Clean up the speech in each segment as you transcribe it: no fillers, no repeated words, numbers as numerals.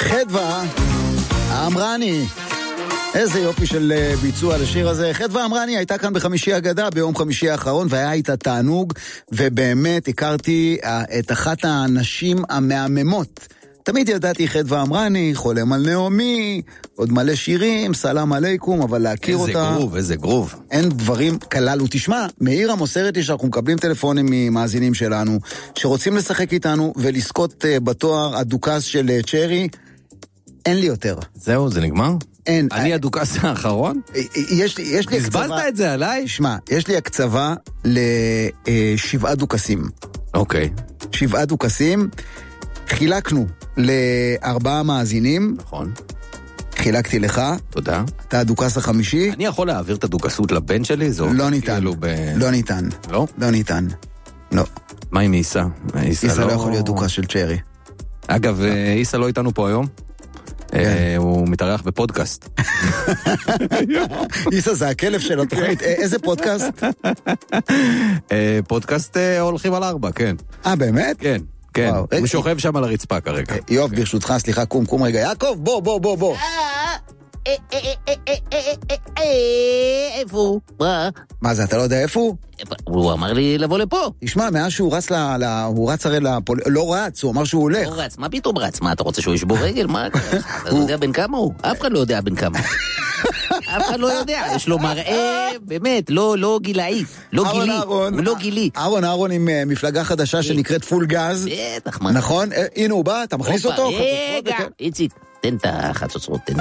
חדווה אמרני, איזה יופי של ביצוע לשיר הזה. חדווה אמרני הייתה כאן בחמישי אגדה ביום חמישי האחרון, והיה איתה תענוג, ובאמת הכרתי את אחת הנשים המהממות. תמיד ידעתי חדווה אמרני, חולם על נעמי, עוד מלא שירים, סלام עליכום, אבל להכיר אותה... איזה גרוב, איזה גרוב. אין דברים כלל. ותשמע, מאירה מוסרת לי שאנחנו מקבלים טלפונים ממאזינים שלנו, שרוצים לשחק איתנו ולזכות בתואר הדוקס של צ'רי. אין לי יותר. זהו, זה נגמר? אין. אני הדוקס האחרון? יש לי הקצבה... הסבלת את זה עליי? שמע, יש לי הקצבה ל7 דוקסים. אוקיי. 7 דוקסים. חילקנו ל4 מאזינים. נכון. חילקתי לך. תודה. אתה הדוקס החמישי. אני יכול להעביר את הדוקסות לבן שלי? לא ניתן. לא ניתן. לא? לא ניתן. לא. מה עם איסה? איסה לא יכול להיות דוקס של צ'רי. אגב, איסה לא איתנו פה היום. הוא מתארח בפודקאסט. איסה זה הכלב של התוכנית. איזה פודקאסט? פודקאסט הולכים על 4, כן. באמת? כן, כן. הוא שוכב שם על הרצפה כרגע. יואב, ברשותך, סליחה, קום רגע. יעקב, בוא. איפה הוא? מה זה, אתה לא יודע איפה הוא? הוא אמר לי לבוא לפה. תשמע, מאז שהוא רץ הוא רץ הרי לא רץ, הוא אמר שהוא הולך. לא רץ, מה פתאום רץ? מה, אתה רוצה שהוא ישבור רגל? מה? אתה לא יודע בן כמה הוא? אף אחד לא יודע בן כמה. אף אחד לא יודע, יש לו מראה, באמת, לא גילאי, לא גילי, הוא לא גילי. אהרון עם מפלגה חדשה שנקראת פול גז. בטח, נכון? הנה הוא בא, אתה מכניס אותו? רגע, איציק, תן את החצוצרות, תן.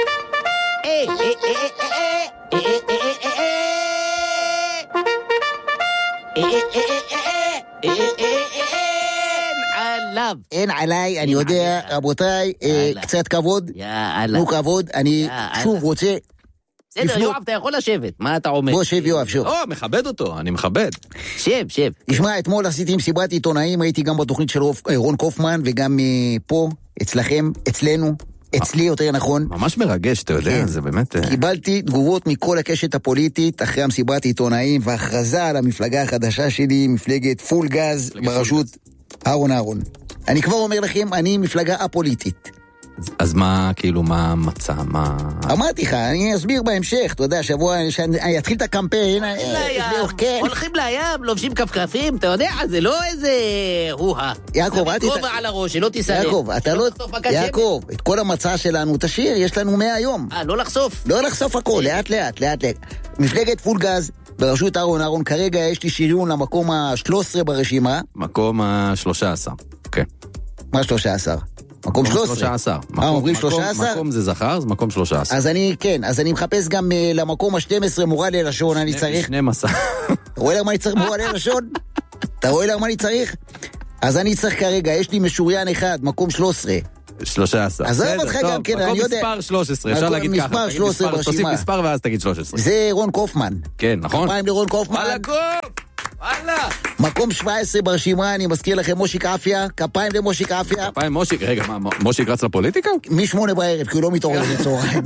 אין עליי, אני יודע, רבותיי, קצת כבוד, לא כבוד, אני שוב רוצה... בסדר, יואב, אתה יכול לשבת, מה אתה עומד? בוא, שב יואב, שוב. מכבד אותו, אני מכבד. שב. תשמע, אתמול עשיתי מסיבת עיתונאים, הייתי גם בתוכנית של רון קופמן, וגם פה, אצלכם, אצלנו, אצלי יותר נכון. ממש מרגש, אתה יודע, זה באמת... קיבלתי תגובות מכל הקשת הפוליטית, אחרי המסיבת עיתונאים, והכרזה על המפלגה החדשה שלי, מפלגת פול גז, בראשות אהרון. אני כבר אומר לכם, אני מפלגה הפוליטית. אז מה, כאילו, מה המצע, מה... אמרתי לך, אני אסביר בהמשך, אתה יודע, שבוע, שאני אתחיל את הקמפיין, הולכים לים, לובשים כפכפים, אתה יודע, זה לא איזה הוהה. יעקב, זה גובה על הראש, שלא תיסלם. יעקב, אתה לא... יעקב, את כל המצע שלנו תשאיר, יש לנו 100 יום. לא לחשוף? לא לחשוף הכל, לאט. מפלגת פול גז, בראשות אהרון, כרגע יש לי שריון למקום ה-13 ברשימה. מקום ה-13, אוקיי. מה 13? מקום 13. אומרים 13? מקום זה זכר, זה מקום 13. אז אני מחפש גם למקום ה-12 מורה ללשון, אני צריך... 12. אתה רואה למה אני צריך מורה ללשון? אתה רואה למה אני צריך? אז אני צריך כרגע, יש לי משוריין אחד, מקום 13. 13. אז זה אותך גם כן, אני יודע. מקום מספר 13, אפשר להגיד ככה. מספר 13 ברשימה. תוסיף מספר ואז תגיד 13. זה רון קופמן. כן, נכון. כפיים לרון קופמן. וואלה. מקום 17 ברשימה, אני מזכיר לכם, מושיק אפיה, כפיים למושיק אפיה. כפיים מושיק, רגע, מה, מושיק רץ לפוליטיקה? מ8 בערב, כי הוא לא מתעורר לצהריים.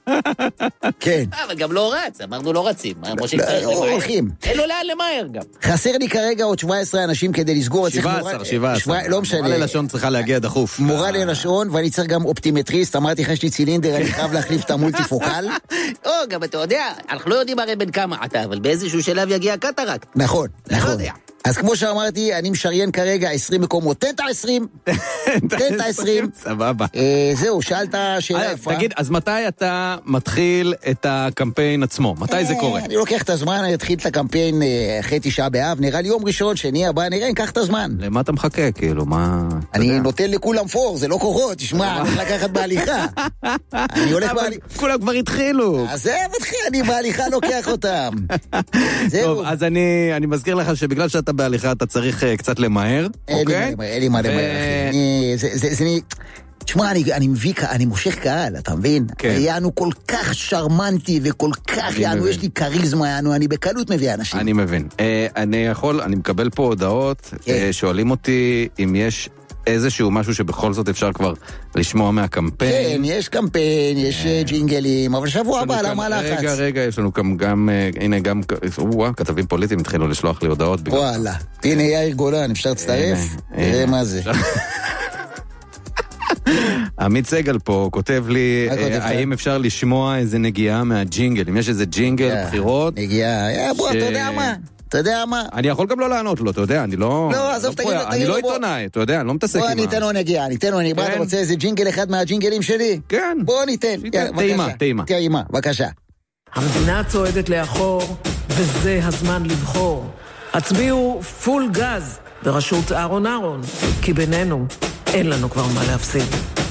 כן. אבל גם לא רץ, אמרנו לא רצים. מושיק צריך למהר. הולכים. אין לו לאן למהר גם. חסר לי כרגע עוד 17 אנשים כדי לסגור את... 17. לא משנה. מורה ללשון צריכה להגיע דחוף. מורה ללשון, ואני צריך גם אופטימטריסט, אמרתי לך, יש לי צילינדר, אני חייב להחליף את המולטיפוקל. גם אתה יודע, אנחנו לא יודעים הרי בין כמה אתה, אבל באיזשהו שלב יגיע קטרקט. נכון. אז כמו שאמרתי, אני משריין כרגע 20 מקומות. תן את ה-20. תן את ה-20. סבבה. זהו, שאלת שאלה יפה. תגיד, אז מתי אתה מתחיל את הקמפיין עצמו? מתי זה קורה? אני לוקח את הזמן, אני אתחיל את הקמפיין אחרי 9 באב, נראה לי יום ראשון, שני הבא, נראה, ניקח את הזמן. למה אתה מחכה, כאילו, מה... אני נותן לכולם פור, זה לא קורות, תשמע, אני הולך לקחת בהליכה. אני הולך בהליכה. כולם כבר התחילו. אז זה מתחיל, אני בהליכה לוקח אותם. טוב, אז אני מזכיר לך שבגלל שאתה בהליכה אתה צריך קצת למהר, אוקיי? אין לי מה למהר, אחי. תשמע, אני מושך קהל, אתה מבין? יענו כל כך שרמנטי וכל כך יענו, יש לי קריזמה, יענו, אני בקלות מביא אנשים. אני מבין. אני מקבל פה הודעות, שואלים אותי אם יש איזשהו משהו שבכל זאת אפשר כבר לשמוע מהקמפיין. כן, יש קמפיין, יש ג'ינגלים, אבל שבוע הבא, למה לחץ? רגע, יש לנו גם, הנה גם, כתבים פוליטיים התחילו לשלוח לי הודעות. וואלה, הנה יאיר גולן, אפשר להצטרף? תראה מה זה. עמית סגל פה כותב לי, האם אפשר לשמוע איזה נגיעה מהג'ינגל? אם יש איזה ג'ינגל, בחירות. נגיעה, בוא, אתה יודע מה? אתה יודע מה? אני יכול גם לא לענות לו, אתה יודע, אני לא... לא, עזוב, תגיד לו, אני לא עיתונאי, אתה יודע, אני לא מתעסק עם... בוא ניתן לו נגיעה, אתה רוצה איזה ג'ינגל אחד מהג'ינגלים שלי? כן. בוא ניתן. טעימה, בבקשה. המדינה צועדת לאחור, וזה הזמן לבחור. הצביעו פול גז בראשות אהרון, כי בינינו אין לנו כבר מה להפסיד.